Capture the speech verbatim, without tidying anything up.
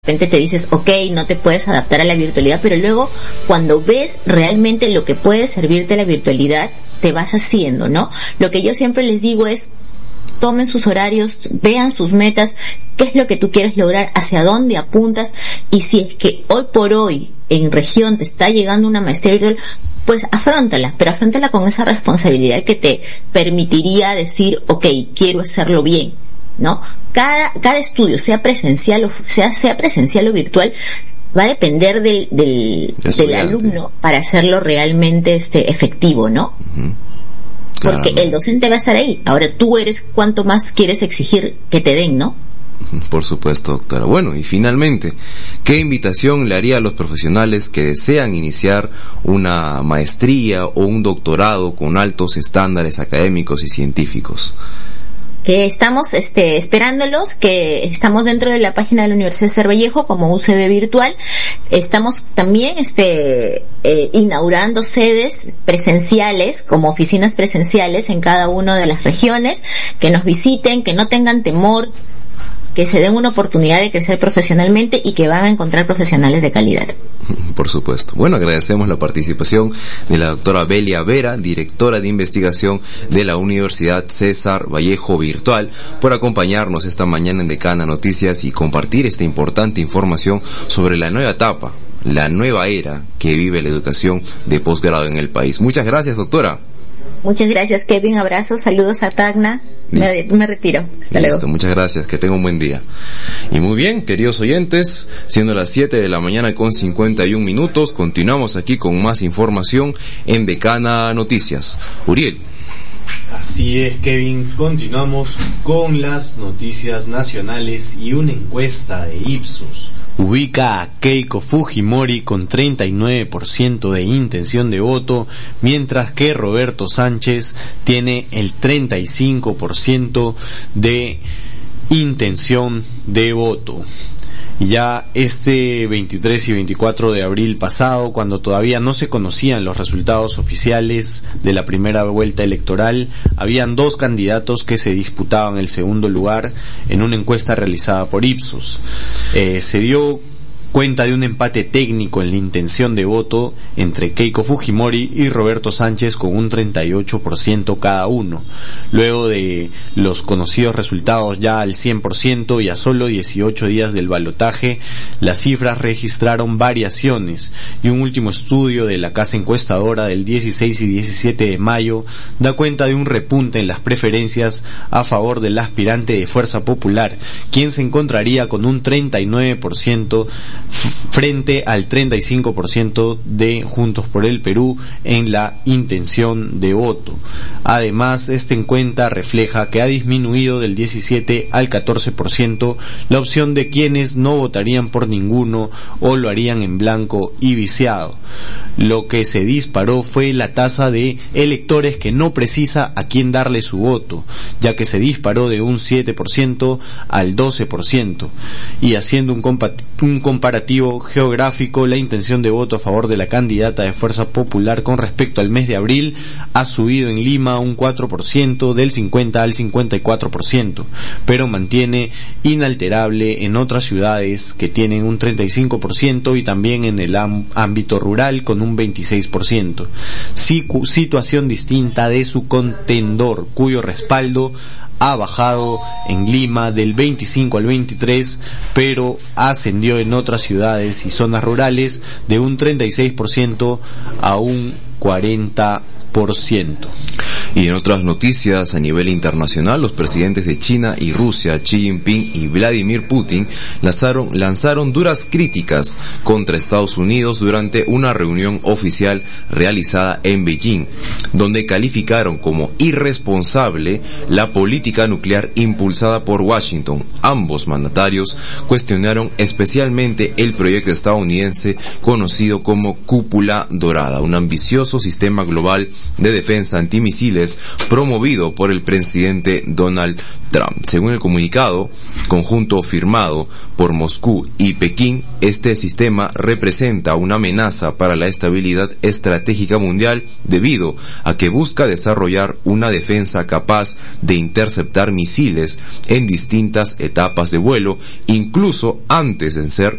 De repente te dices, ok, no te puedes adaptar a la virtualidad, pero luego cuando ves realmente lo que puede servirte la virtualidad, te vas haciendo, ¿no? Lo que yo siempre les digo es, tomen sus horarios, vean sus metas, qué es lo que tú quieres lograr, hacia dónde apuntas, y si es que hoy por hoy en región te está llegando una maestría virtual, pues afróntala, pero afróntala con esa responsabilidad que te permitiría decir, ok, quiero hacerlo bien, ¿no? Cada, cada estudio, sea presencial o sea, sea presencial o virtual, va a depender del, del, del alumno para hacerlo realmente este efectivo, ¿no? Uh-huh. Claro. Porque el docente va a estar ahí. Ahora tú eres cuánto más quieres exigir que te den, ¿no? Por supuesto, doctora. Bueno, y finalmente, ¿qué invitación le haría a los profesionales que desean iniciar una maestría o un doctorado con altos estándares académicos y científicos? Que estamos este, esperándolos, que estamos dentro de la página de la Universidad de Ciudad Vallejo como U C B virtual. Estamos también este, eh, inaugurando sedes presenciales, como oficinas presenciales en cada una de las regiones, que nos visiten, que no tengan temor, que se den una oportunidad de crecer profesionalmente y que van a encontrar profesionales de calidad. Por supuesto. Bueno, agradecemos la participación de la doctora Belia Vera, directora de investigación de la Universidad César Vallejo Virtual, por acompañarnos esta mañana en Decana Noticias y compartir esta importante información sobre la nueva etapa, la nueva era que vive la educación de posgrado en el país. Muchas gracias, doctora. Muchas gracias, Kevin. Abrazos, saludos a Tacna. Me, me retiro. Hasta Listo, luego. Muchas gracias. Que tenga un buen día. Y muy bien, queridos oyentes, siendo las siete de la mañana con cincuenta y un minutos, continuamos aquí con más información en Decana Noticias. Uriel. Así es, Kevin. Continuamos con las noticias nacionales y una encuesta de Ipsos ubica a Keiko Fujimori con treinta y nueve por ciento de intención de voto, mientras que Roberto Sánchez tiene el treinta y cinco por ciento de intención de voto. Ya este veintitrés y veinticuatro de abril pasado, cuando todavía no se conocían los resultados oficiales de la primera vuelta electoral, habían dos candidatos que se disputaban el segundo lugar en una encuesta realizada por Ipsos. Eh, se dio cuenta de un empate técnico en la intención de voto entre Keiko Fujimori y Roberto Sánchez con un treinta y ocho por ciento cada uno. Luego de los conocidos resultados ya al cien por ciento y a solo dieciocho días del balotaje, las cifras registraron variaciones, y un último estudio de la casa encuestadora del dieciséis y diecisiete de mayo da cuenta de un repunte en las preferencias a favor del aspirante de Fuerza Popular, quien se encontraría con un treinta y nueve por ciento frente al treinta y cinco por ciento de Juntos por el Perú en la intención de voto. Además, esta encuesta refleja que ha disminuido del diecisiete al catorce por ciento la opción de quienes no votarían por ninguno o lo harían en blanco y viciado. Lo que se disparó fue la tasa de electores que no precisa a quién darle su voto, ya que se disparó de un siete por ciento al doce por ciento. Y haciendo un, compa- un comparativo geográfico, la intención de voto a favor de la candidata de Fuerza Popular con respecto al mes de abril ha subido en Lima un cuatro por ciento, del cincuenta al cincuenta y cuatro por ciento, pero mantiene inalterable en otras ciudades que tienen un treinta y cinco por ciento y también en el am- ámbito rural con un veintiséis por ciento. Sí, situación distinta de su contendor, cuyo respaldo ha bajado en Lima del veinticinco al veintitrés, pero ascendió en otras ciudades y zonas rurales de un treinta y seis por ciento a un cuarenta por ciento. Y en otras noticias a nivel internacional, los presidentes de China y Rusia, Xi Jinping y Vladimir Putin, lanzaron, lanzaron duras críticas contra Estados Unidos durante una reunión oficial realizada en Beijing, donde calificaron como irresponsable la política nuclear impulsada por Washington. Ambos mandatarios cuestionaron especialmente el proyecto estadounidense conocido como Cúpula Dorada, un ambicioso sistema global de defensa antimisiles misiles promovido por el presidente Donald Trump. Según el comunicado conjunto firmado por Moscú y Pekín, este sistema representa una amenaza para la estabilidad estratégica mundial debido a que busca desarrollar una defensa capaz de interceptar misiles en distintas etapas de vuelo, incluso antes de ser